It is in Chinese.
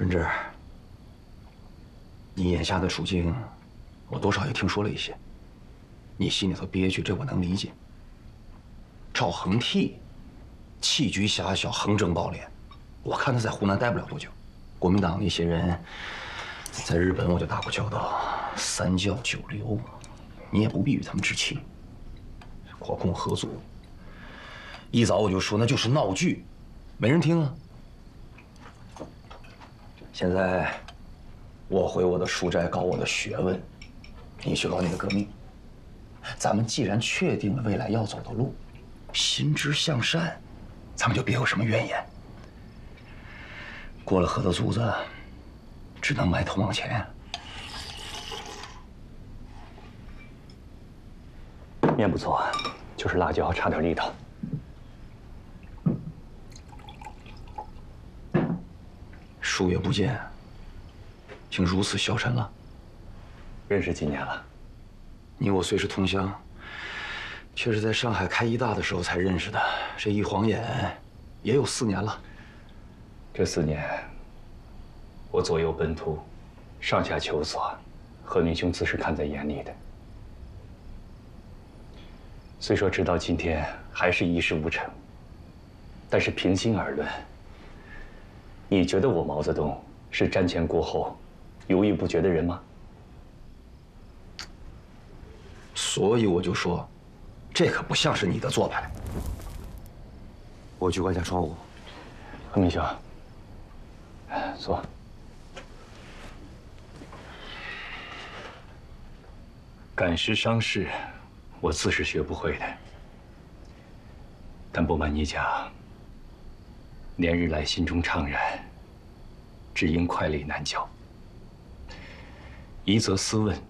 润之，你眼下的处境，我多少也听说了一些。你心里头憋屈，这我能理解。赵恒惕，气居狭小，横征暴敛，我看他在湖南待不了多久。国民党那些人，在日本我就打过交道，三教九流，你也不必与他们置气。国共合作，一早我就说那就是闹剧，没人听啊。现在我回我的书斋搞我的学问，你去搞你的革命。咱们既然确定了未来要走的路，心之向善，咱们就别有什么怨言。过了河的卒子，只能埋头往前呀。 面不错，就是辣椒差点力道。 数月不见，竟如此消沉了。 认识几年了？ 你我虽是同乡，却是在上海开医大的时候才认识的。这一晃眼，也有4年了。 这4年，我左右奔突，上下求索，贺明兄自是看在眼里的。虽说直到今天还是一事无成，但是平心而论，你觉得我毛泽东是瞻前顾后、犹豫不决的人吗？ 所以我就说，这可不像是你的做派。我去关下窗户。 贺明兄，坐。赶诗伤事，我自是学不会的。但不瞒你讲，连日来心中怅然，只因快力难教。一则思问，